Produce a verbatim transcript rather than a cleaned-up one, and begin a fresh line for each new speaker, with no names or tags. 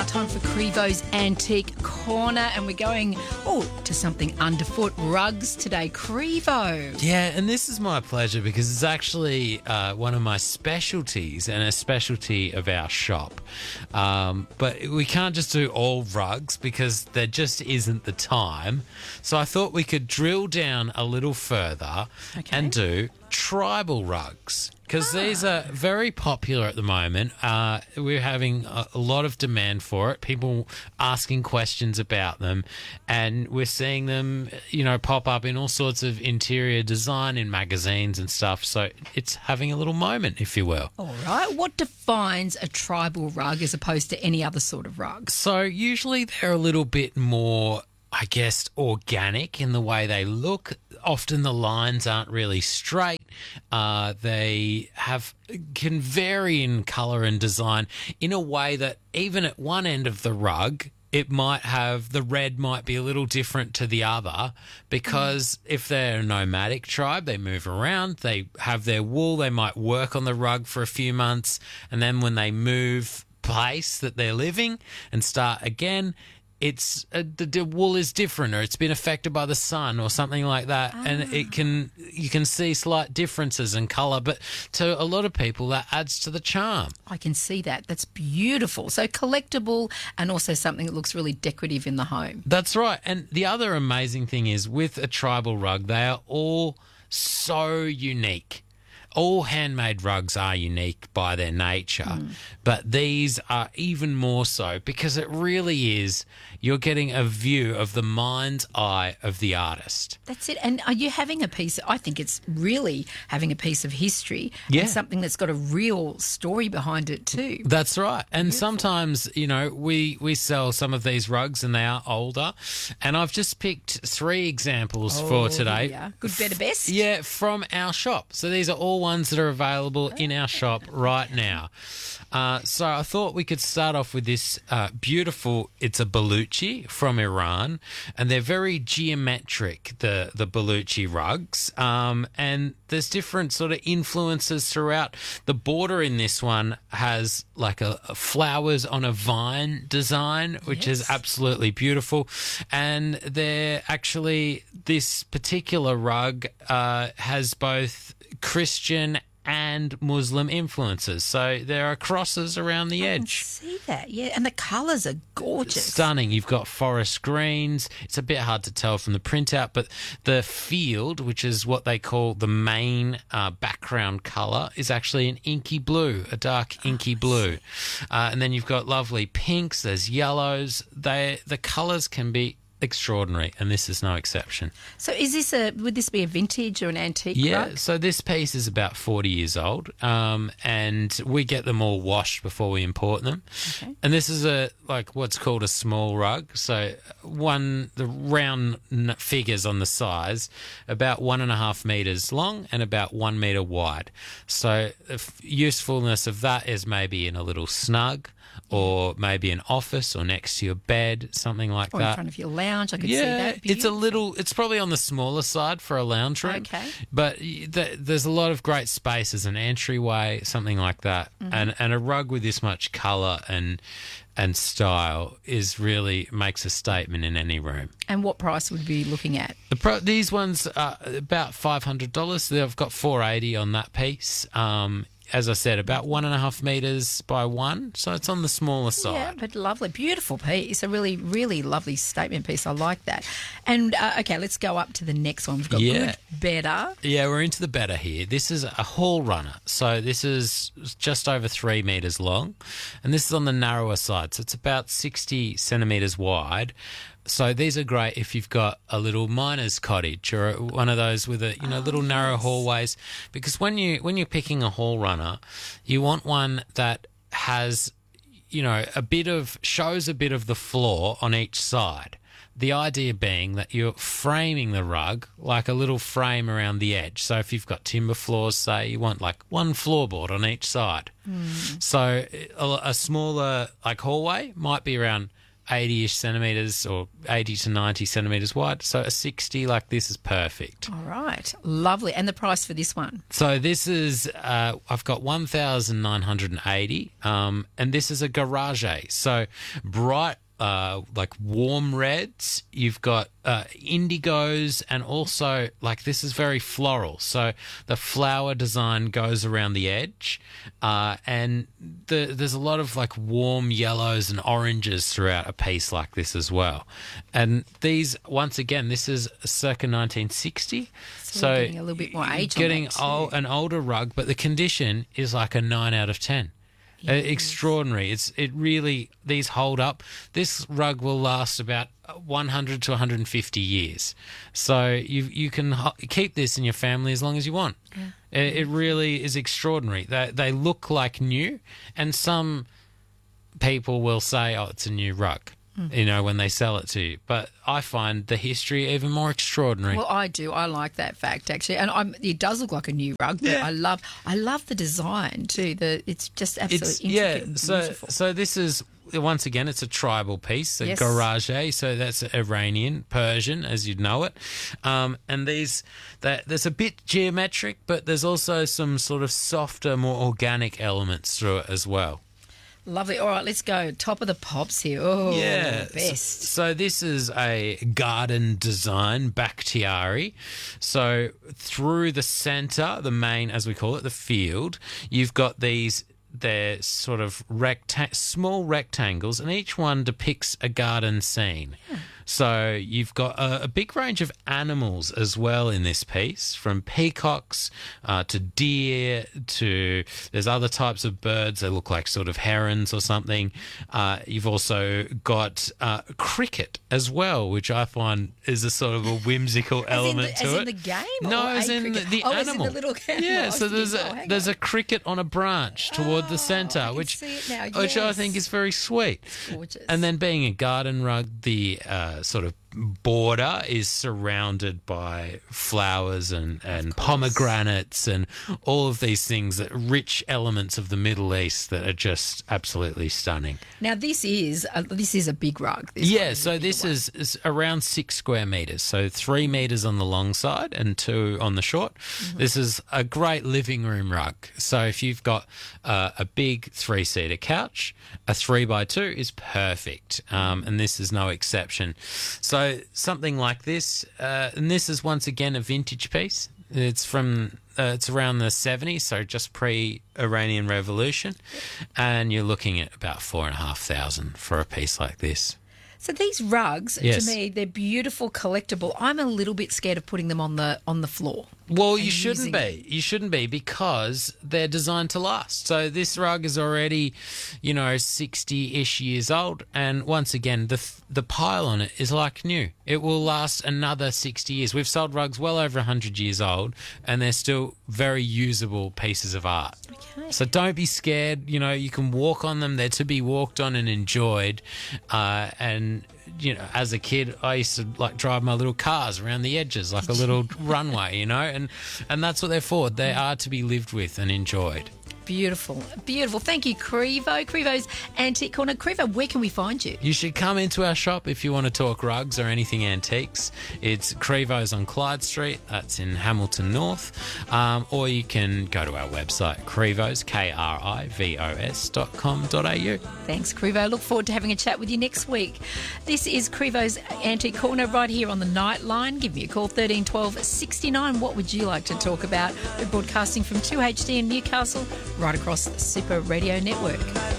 now time for Crevo's Antique Corner, and we're going, oh, to something underfoot, rugs today. Crevo.
Yeah, and this is my pleasure because it's actually uh, one of my specialties and a specialty of our shop. Um, but we can't just do all rugs because there just isn't the time. So I thought we could drill down a little further
Okay.
and do tribal rugs because
Ah.
these are very popular at the moment. Uh, we're having a, a lot of demand for it. People asking questions about them, and we're seeing them, you know, pop up in all sorts of interior design in magazines and stuff. So it's having a little moment, if you will.
All right. What defines a tribal rug as opposed to any other sort of rugs?
So usually they're a little bit more, I guess, organic in the way they look. Often the lines aren't really straight. Uh, they have can vary in colour and design in a way that even at one end of the rug, it might have, the red might be a little different to the other because mm. if they're a nomadic tribe, they move around, they have their wool, they might work on the rug for a few months, and then when they move place that they're living and start again, it's uh, the, the wool is different, or it's been affected by the sun or something like that, ah. and it can you can see slight differences in colour, but to a lot of people that adds to the charm.
I can see that. That's beautiful. So collectible and also something that looks really decorative in the home.
That's right. And the other amazing thing is with a tribal rug, they are all so unique. All handmade rugs are unique by their nature, mm. but these are even more so because it really is, you're getting a view of the mind's eye of the artist.
That's it. And are you having a piece, I think it's really having a piece of history
yeah.
and something that's got a real story behind it too.
That's right. And
Beautiful.
Sometimes, you know, we, we sell some of these rugs and they are older, and I've just picked three examples
oh,
for today.
Yeah. Good, better, best.
Yeah, from our shop. So these are all ones that are available in our shop right now. Uh, so I thought we could start off with this uh, beautiful, it's a Baluchi from Iran, and they're very geometric, the, the Baluchi rugs, um, and there's different sort of influences throughout. The border in this one has like a, a flowers on a vine design, which yes. is absolutely beautiful, and they're actually, this particular rug uh, has both Christian and Muslim influences. So there are crosses around the
I
edge.
Can see that, yeah. And the colours are gorgeous.
Stunning. You've got forest greens. It's a bit hard to tell from the printout, but the field, which is what they call the main uh, background colour, is actually an inky blue, a dark inky oh, blue. Uh, and then you've got lovely pinks, there's yellows. They The colours can be extraordinary, and this is no exception.
So is this a, would this be a vintage or an antique
yeah,
rug?
So this piece is about forty years old, um, and we get them all washed before we import them. Okay. And this is a, like what's called a small rug. So one, the round figures on the size, about one and a half metres long and about one metre wide. So the usefulness of that is maybe in a little snug, or maybe an office or next to your bed, something like
or
that.
Or in front of your lounge, I could
yeah,
see that.
It's a little, it's probably on the smaller side for a lounge room.
Okay.
But th- there's a lot of great space as an entryway, something like that. Mm-hmm. And and a rug with this much colour and and style is really makes a statement in any room.
And what price would we be looking at?
The pro- these ones are about five hundred dollars. So they've got four hundred eighty dollars on that piece. Um As I said, about one and a half metres by one, so it's on the smaller side.
Yeah, but lovely. Beautiful piece. A really, really lovely statement piece. I like that. And, uh, okay, let's go up to the next one. We've got
yeah.
good, better.
Yeah, we're into the better here. This is a hall runner. So this is just over three metres long, and this is on the narrower side. So it's about sixty centimetres wide. So these are great if you've got a little miner's cottage or one of those with a you know
oh,
little narrow
yes.
hallways, because when you when you're picking a hall runner, you want one that has you know a bit of shows a bit of the floor on each side. The idea being that you're framing the rug like a little frame around the edge. So if you've got timber floors, say, you want like one floorboard on each side. Mm. So a, a smaller like hallway might be around eighty-ish centimetres or eighty to ninety centimetres wide. So a sixty like this is perfect.
All right. Lovely. And the price for this one?
So this is, uh, I've got one thousand nine hundred eighty, um, and this is a Garage. So bright, uh, like warm reds. You've got uh, indigos, and also like this is very floral. So the flower design goes around the edge, uh, and the, there's a lot of like warm yellows and oranges throughout a piece like this as well. And these, once again, this is circa nineteen sixty.
So,
So
we're getting a little bit more age
getting
on that too.
old, an older rug, but the condition is like a nine out of ten. Uh, extraordinary. It's it really, these hold up. This rug will last about one hundred to one hundred fifty years. So you you can ho- keep this in your family as long as you want.
Yeah.
It, it really is extraordinary. They they look like new, and some people will say, "Oh, it's a new rug." You know, when they sell it to you. But I find the history even more extraordinary.
Well, I do. I like that fact actually, and I'm, it does look like a new rug. But
Yeah.
I love, I love the design too. The it's just absolutely
It's,
intricate
yeah,
and
so
beautiful.
so this is, once again, it's a tribal piece, a
Yes.
Garage, so that's Iranian, Persian, as you'd know it. Um, and these, that there's a bit geometric, but there's also some sort of softer, more organic elements through it as well.
Lovely. All right, let's go. Top of the pops here. Oh,
Yeah.
best.
So this is a garden design Bakhtiari. So through the centre, the main, as we call it, the field, you've got these, they're sort of recta- small rectangles, and each one depicts a garden scene.
Yeah.
So you've got a, a big range of animals as well in this piece, from peacocks uh, to deer to there's other types of birds. They look like sort of herons or something. Uh, you've also got uh, cricket as well, which I find is a sort of a whimsical element
as
to
in
it.
the, as in the game?
No,
or
as
a
in the,
cricket?
the
oh,
animal.
As in the little animal.
Yeah,
I was
so there's
thinking,
a
oh, hang
there's
on.
a cricket on a branch toward the
Oh,
centre,
I can
which
see it now,
which I
yes.
think is very sweet.
Gorgeous.
And then being a garden rug, the uh, sort of border is surrounded by flowers and, and pomegranates and all of these things, that rich elements of the Middle East that are just absolutely stunning.
Now this is a, this is a big rug. This
Yeah,
one is a
so
bigger
this
one.
is, is around six square metres, so three metres on the long side and two on the short.
Mm-hmm.
This is a great living room rug. So if you've got uh, a big three-seater couch, a three by two is perfect, um, and this is no exception. So something like this, uh, and this is once again a vintage piece. It's from uh, it's around the seventies, so just pre-Iranian Revolution, and you're looking at about four and a half thousand for a piece like this.
So these rugs,
Yes.
to me, they're beautiful, collectible. I'm a little bit scared of putting them on the on the floor.
Well, you
and
shouldn't
using
be. You shouldn't be, because they're designed to last. So this rug is already, you know, sixty-ish years old, and once again, the the pile on it is like new. It will last another sixty years. We've sold rugs well over one hundred years old, and they're still very usable pieces of art.
Okay.
So don't be scared. You know, you can walk on them. They're to be walked on and enjoyed. Uh, and, you know, as a kid, I used to like drive my little cars around the edges like a little runway, you know, and, and that's what they're for. They are to be lived with and enjoyed.
Beautiful, beautiful. Thank you, Crevo. Crevo's Antique Corner. Crevo, where can we find you?
You should come into our shop if you want to talk rugs or anything antiques. It's Crevo's on Clyde Street. That's in Hamilton North. Um, or you can go to our website, Krivos, K R I V O S dot com dot A U.
Thanks, Crevo. Look forward to having a chat with you next week. This is Crevo's Antique Corner right here on the Nightline. Give me a call, thirteen twelve sixty-nine. What would you like to talk about? We're broadcasting from two H D in Newcastle, right across the Super Radio Network.